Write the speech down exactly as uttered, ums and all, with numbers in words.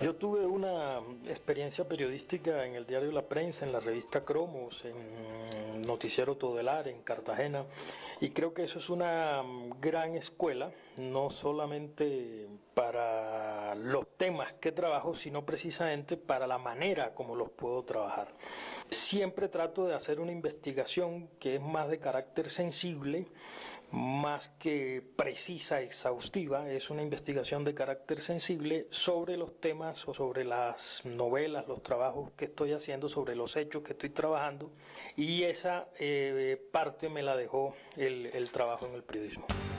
Yo tuve una experiencia periodística en el diario La Prensa, en la revista Cromos, en Noticiero Todelar, en Cartagena, y creo que eso es una gran escuela, no solamente para los temas que trabajo, sino precisamente para la manera como los puedo trabajar. Siempre trato de hacer una investigación que es más de carácter sensible, más que precisa, exhaustiva, es una investigación de carácter sensible sobre los temas o sobre las novelas, los trabajos que estoy haciendo, sobre los hechos que estoy trabajando, y esa eh, parte me la dejó el, el trabajo en el periodismo.